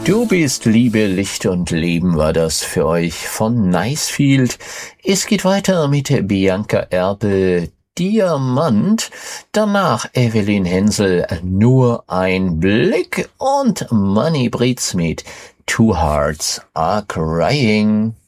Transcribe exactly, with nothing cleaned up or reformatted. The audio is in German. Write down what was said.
Du bist Liebe, Licht und Leben war das für euch von Nicefield. Es geht weiter mit Bianca Erbe, Diamant. Danach Evelyn Hensel, Nur ein Blick und Manny Britz mit Two Hearts Are Crying.